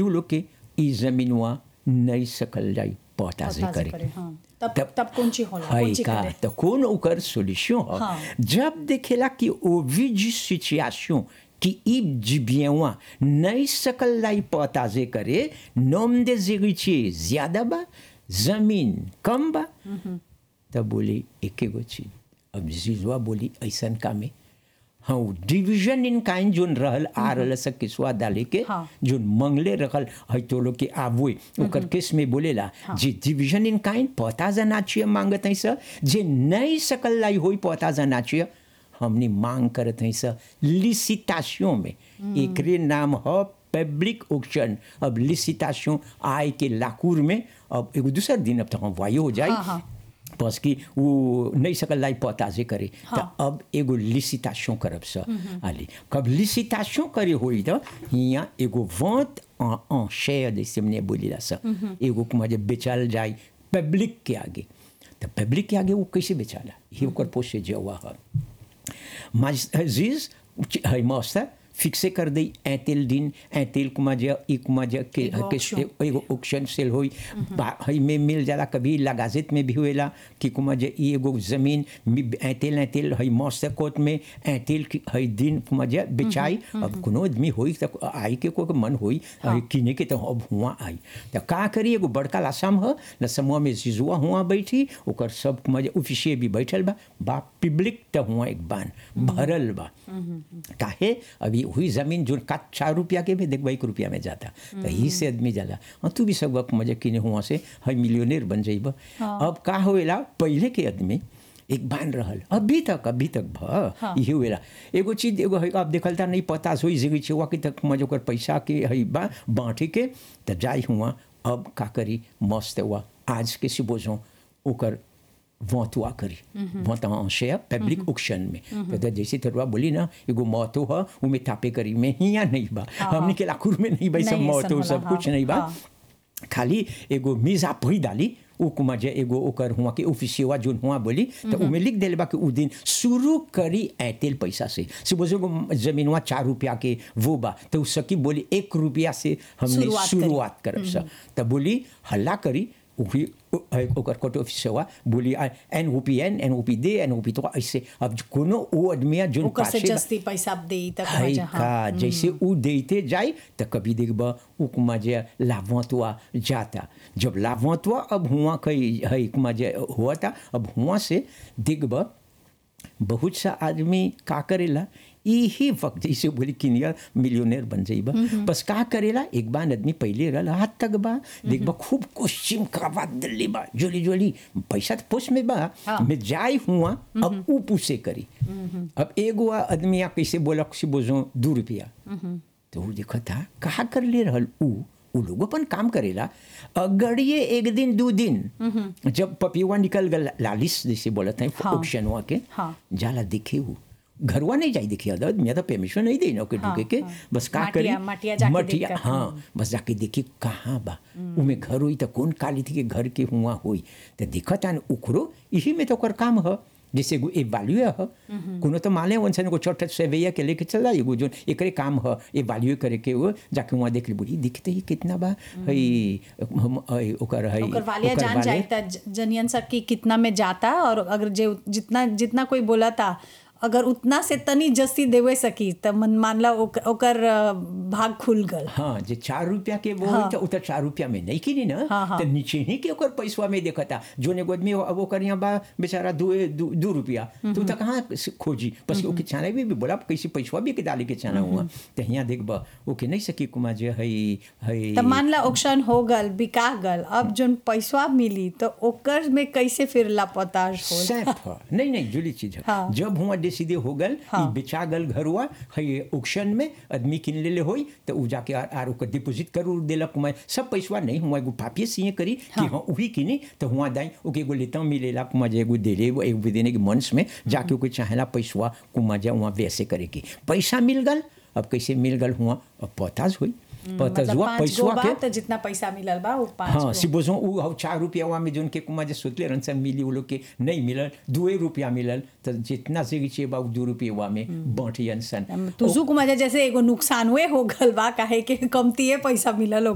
उ लोग के ई जमीनवा नहीं सकल जाई पताजे करे। हाँ। तब कौन ची होला है कौन ची का करे तो कौन ओकर सोल्यूशन है। हाँ। जब देखेला कि ओ विज सिचुएशन कि ई जिबियवा नहीं सकल लाई पताजे करे, नोम दे जिगिचे ज्यादा बा, जमीन कम बा, तब बोली एक गो चीज। अब जीजवा बोली ऐसन कामे हाँ डिवीजन इन काइन जोन रहल आ रहल सब किसवा डाले के हाँ। जोन मंगले रखल है तो लोग के आबुए ओकर केस में बोलेला जे डिवीजन इन काइन पता जना चाहिए मांगत है सर, जे नहीं सकल लाई होई पता जना चाहिए हमने मांग करत है सर लिसिटेशन में। एकरे नाम है पब्लिक ऑक्शन। अब लिसिटेशन आए के लाकूर में अब एक दूसरा दिन अब तक वायु हो जाए हाँ। बस कि वो नहीं सकल लाई पताजे करे। हाँ। तो अब एगो लिसिटेशन करब स आली कब लिसिटेशन करे होई तो हिया एगो वोट en share जैसे हमने बोली ला स एगो कुमा जे बेचाल जाए पब्लिक के आगे। तो पब्लिक के आगे वो कैसे बेचाला ये ओकर पोसे जवा है मजीज है मास्टर फिक्से कर दी ऐतेल दिन ऐतेल कुमा जे के एगो ऑक्शन सेल होई हई में मिल जाला। कभी लगाजित में भी हुएला कि कुमा जे एगो जमीन ऐतेल हई मास्टर कोर्ट में ऐतेल हई दिन कुमा जे बेचाई। अब कोनो आदमी होई तक आई के को मन होई किने के तो अब हुआ आई तो का करी एगो बड़का लासम ह लसमवा में जिजुआ हुआ बैठी ओकर सब कुमा जे ऑफिसिये भी बैठल बा पब्लिक तो हुआ एक बान भरल बा काहे अभी हुई जमीन जो 4 रुपया के भी देख 1 रुपया में जाता तो ही से आदमी जाला हाँ तू भी सब वक्त मजे किने हुआ से हई मिलियनेर बन जाइब। अब का होएला पहले के आदमी एक बान रहल अभी तक ये हुएला एगो चीज एगो है अब देखलता नहीं पता सोई जगह छुआ कि तक मजे ओकर पैसा के हई बा बांटे के तो जाई हुआ। अब का करी मस्त हुआ आज के सिबोजों ओकर वोतुआ करी वोत शेयर पब्लिक ऑक्शन में तो जैसे थोड़ा बोली ना एगो मौतो है उमें तापे करी में हिया नहीं बा हमने के लाखुर में नहीं भाई सब मौतो सब कुछ नहीं बा खाली एगो मीजा पही डाली उ कुमा जे एगो ओकर हुआ के ऑफिसियवा जोन हुआ बोली तो उमें लिख देले बा कि उ दिन शुरू करी ऐतेल पैसा से बोझो जमीनवा 4 रुपया के वो बा तो सकी बोली 1 रुपया से हमने शुरुआत करब सा तो बोली हल्ला करी वही ओकर कोर्ट ऑफिसवा बोली एनओपीएन एनओपीडी एनओपी3 ऐसे अब कोनो ओ आदमी जोन ओकर से जस्ती पैसा दे तक का जैसे उ देते जाए तो कभी देखबा उ कुमा जे लाभवतवा जाता जब लाभवतवा अब हुआ कई है कुमा जे हुआ था अब हुआ से देखबा बहुत सा आदमी का करेला यही वक्त जैसे बोली किनिया मिलियनेर बन जाइबा बस का करेला एक बार आदमी पहले रहल हाथ तक बा देखबा खूब कोस्चिम करावत दिल्ली बा जोली जोली पैसा तो पोस में बा मैं जाई हुआ अब ऊ पूछे करी। अब एगो आदमी कैसे बोला किसी बोझो 2 रुपया तो वो देखा था कहा कर ले रहल उ लोग अपन काम करेला अगड़िए 1 दिन 2 दिन जब पपिवा निकल गल लालिस जैसे बोलते हैं ऑक्शन हुआ के जाला देखे हूँ घरवा नहीं जाई देखिए अदद मैं तो परमिशन नहीं देना के ढुके के बस का करी मटिया हाँ बस जाके देखी कहाँ बा उमें घर हुई तो कौन काली थी के घर के हुआ हुई तो दिखत है उखरो यही में तो कर काम है जैसे एगो एवैल्यू है कोनो तो माले वंशन को छोटा सेवैया के लेके चला एगो जो एकरे काम है एवैल्यू करे के वो जाके वहाँ देख ली बोली दिखते ही कितना बा हई ओकर हई ओकर वालिया जान जाए त जनियन सब की कितना में जाता और अगर जे जितना कोई बोला था अगर उतना से तनी जस्ती देवे सकी तो मन मान ला ओकर भाग खुल गल। हाँ जे 4 रुपया के वो तो उतर 4 रुपया में नहीं किनी ना तो नीचे ही के ओकर पैसवा में देखता जो ने आदमी अब ओकर यहाँ बा बेचारा 2 रुपया तो तक कहाँ खोजी बस ओके छाने भी बोला कैसे पैसवा भी के डाले के छाना हुआ तो यहाँ देखबा ओके नहीं सकी कुमा जे हई तो मान ला ऑक्शन हो गल बिका गल अब जोन पैसवा मिली तो ओकर में कैसे फिर लापताश हो नहीं जुली चीज है जब हुआ सीधे हो गल बेचा गल घरवा है ऑक्शन में आदमी किन ले होई तो उ जाके आर ओकर डिपॉजिट करू देलक मैं सब पैसवा नहीं हुआ एगो पापिये सीए करी कि हाँ वही किनी तो हुआ दाई ओके एगो लेता मिलेला कुमा जे एगो देले एगो देने के मंच में जाके ओके चाहेला पैसवा कुमा जे वहाँ वैसे करे की पैसा मिल गल। अब कैसे मिल गल हुआ अब पताज हुई पतजुआ पैसवा के तो जितना पैसा मिलल बा वो 5 हाँ सिबोजो उ 4 रुपया में जोन के कुमा जे सोचले रनसन मिली वो लोग के नहीं मिलल 2 रुपया मिलल तो जितना से चे बा 2 रुपया में बांटियन सन तुझु कुमा जैसे एगो नुकसान हुए हो गल बा काहे के कमतीए पैसा मिलल